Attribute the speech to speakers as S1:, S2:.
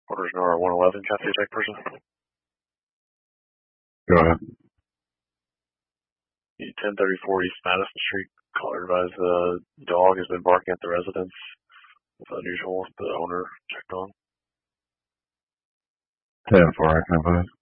S1: Orders NOR 111, Cafe check person.
S2: Go ahead.
S1: 1034 East Madison Street. Caller advised the dog has been barking at the residence. It's unusual. The owner checked on.
S2: 10-4, I can please.